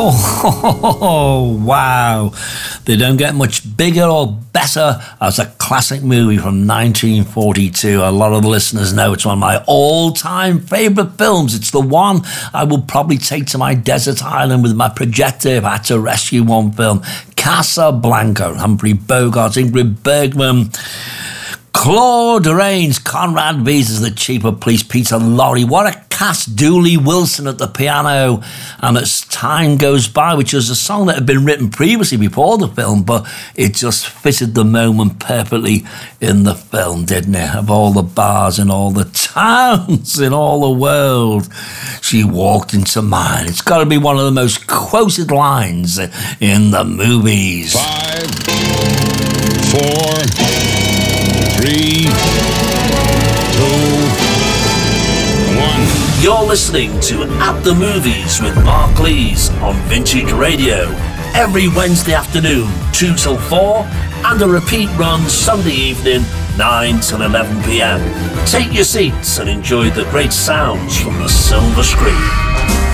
Oh, wow. They don't get much bigger or better as a classic movie from 1942. A lot of the listeners know it's one of my all-time favourite films. It's the one I would probably take to my desert island with my projector if I had to rescue one film. Casablanca. Humphrey Bogart, Ingrid Bergman, Claude Rains, Conrad Vees as the chief of police, Peter Lorre. What a cast. Dooley Wilson at the piano, and As Time Goes By, which was a song that had been written previously before the film, but it just fitted the moment perfectly in the film, didn't it? Of all the bars in all the towns in all the world, she walked into mine. It's got to be one of the most quoted lines in the movies. 5, 4, 3, 2, 1. You're listening to At the Movies with Mark Lees on Vintage Radio. Every Wednesday afternoon, 2 till 4, and a repeat run Sunday evening, 9 till 11 p.m. Take your seats and enjoy the great sounds from the silver screen.